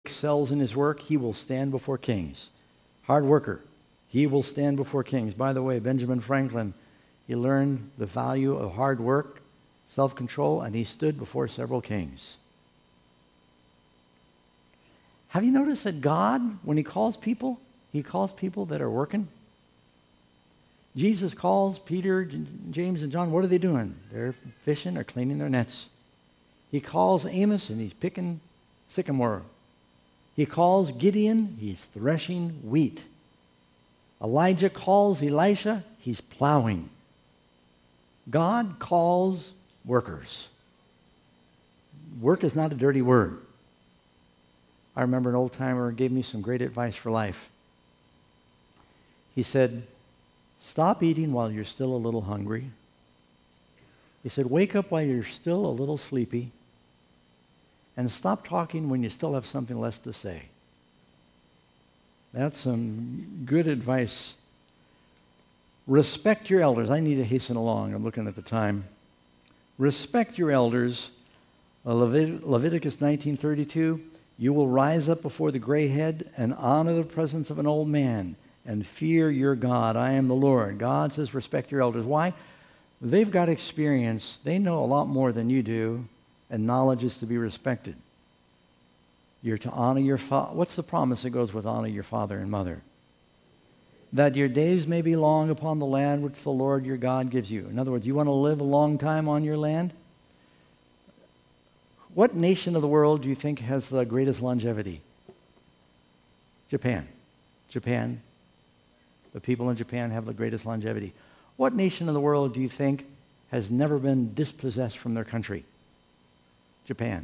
excels in his work, he will stand before kings. Hard worker, he will stand before kings. By the way, Benjamin Franklin, he learned the value of hard work, self-control, and he stood before several kings. Have you noticed that God, when he calls people that are working? Jesus calls Peter, James, and John. What are they doing? They're fishing or cleaning their nets. He calls Amos, and he's picking sycamore. He calls Gideon, he's threshing wheat. Elijah calls Elisha, he's plowing. God calls workers. Work is not a dirty word. I remember an old-timer gave me some great advice for life. He said, stop eating while you're still a little hungry. He said, wake up while you're still a little sleepy. And stop talking when you still have something less to say. That's some good advice. Respect your elders. I need to hasten along. I'm looking at the time. Respect your elders. Leviticus 19:32. You will rise up before the gray head and honor the presence of an old man and fear your God. I am the Lord. God says respect your elders. Why? They've got experience. They know a lot more than you do, and knowledge is to be respected. You're to honor your father. What's the promise that goes with honor your father and mother? That your days may be long upon the land which the Lord your God gives you. In other words, you want to live a long time on your land? What nation of the world do you think has the greatest longevity? Japan. Japan. The people in Japan have the greatest longevity. What nation of the world do you think has never been dispossessed from their country? Japan.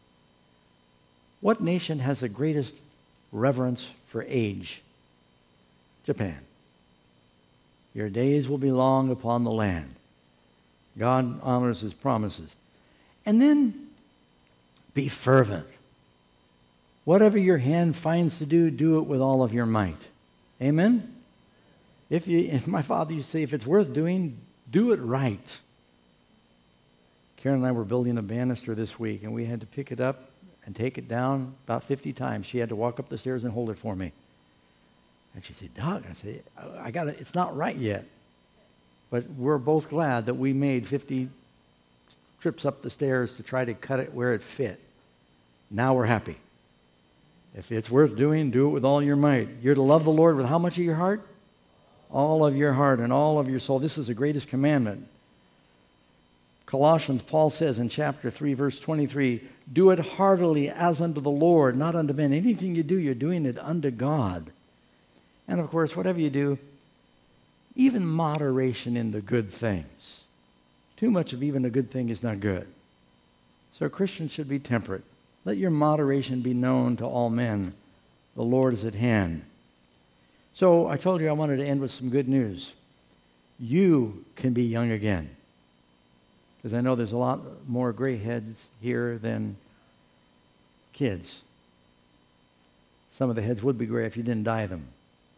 What nation has the greatest reverence for age? Japan. Your days will be long upon the land. God honors his promises. And then be fervent. Whatever your hand finds to do, do it with all of your might. Amen? If my father used to say, if it's worth doing, do it right. Karen and I were building a banister this week, and we had to pick it up and take it down about 50 times. She had to walk up the stairs and hold it for me. And she said, Doug, I said, it's not right yet. But we're both glad that we made 50 trips up the stairs to try to cut it where it fit. Now we're happy. If it's worth doing, do it with all your might. You're to love the Lord with how much of your heart? All of your heart and all of your soul. This is the greatest commandment. Colossians, Paul says in chapter 3, verse 23, do it heartily as unto the Lord, not unto men. Anything you do, you're doing it unto God. And of course, whatever you do, even moderation in the good things. Too much of even a good thing is not good. So Christians should be temperate. Let your moderation be known to all men. The Lord is at hand. So I told you I wanted to end with some good news. You can be young again. Because I know there's a lot more gray heads here than kids. Some of the heads would be gray if you didn't dye them.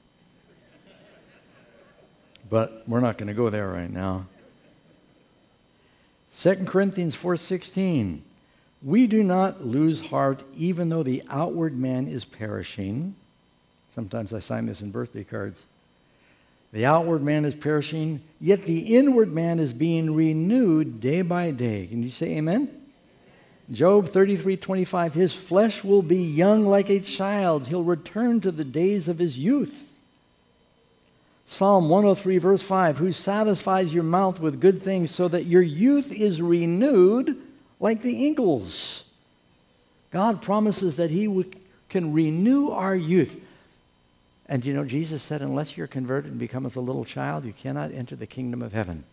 But we're not going to go there right now. 2 Corinthians 4:16, we do not lose heart even though the outward man is perishing. Sometimes I sign this in birthday cards. The outward man is perishing, yet the inward man is being renewed day by day. Can you say amen? Job 33:25, his flesh will be young like a child's. He'll return to the days of his youth. Psalm 103, verse 5, who satisfies your mouth with good things so that your youth is renewed like the eagles. God promises that he can renew our youth. And you know, Jesus said, unless you're converted and become as a little child, you cannot enter the kingdom of heaven.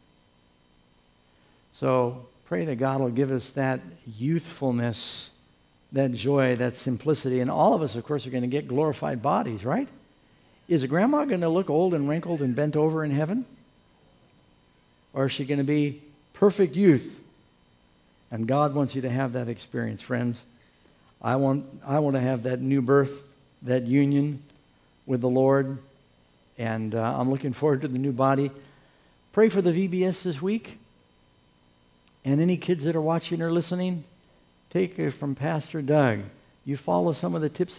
So pray that God will give us that youthfulness, that joy, that simplicity. And all of us, of course, are going to get glorified bodies, right? Is grandma going to look old and wrinkled and bent over in heaven? Or is she going to be perfect youth? And God wants you to have that experience, friends. I want to have that new birth, that union with the Lord. And I'm looking forward to the new body. Pray for the VBS this week. And any kids that are watching or listening, take it from Pastor Doug. you follow some of the tips